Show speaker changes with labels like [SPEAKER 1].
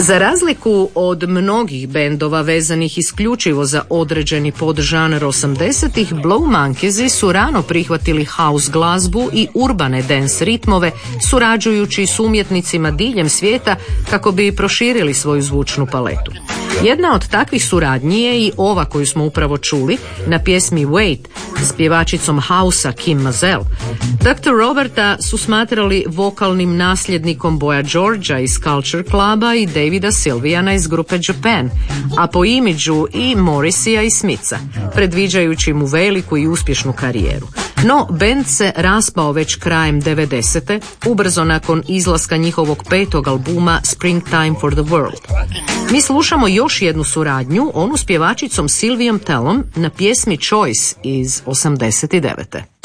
[SPEAKER 1] Za razliku od mnogih bendova vezanih isključivo za određeni podžanr 80-ih, Blow Monkeys su rano prihvatili house glazbu i urbane dance ritmove, surađujući s umjetnicima diljem svijeta kako bi proširili svoju zvučnu paletu. Jedna od takvih suradnji je i ova koju smo upravo čuli na pjesmi Wait s pjevačicom housea Kim Mazel. Dr. Roberta su smatrali vokalnim nasljednikom Boya Georgea iz Culture Cluba i Davida Sylviana iz grupe Japan, a po imidžu i Morrisseyja i Smitha, predviđajući mu veliku i uspješnu karijeru. No, bend se raspao već krajem 90. ubrzo nakon izlaska njihovog 5. albuma Springtime for the World. Mi slušamo još jednu suradnju, onu s pjevačicom Sylviom Tellom na pjesmi Choice iz 89.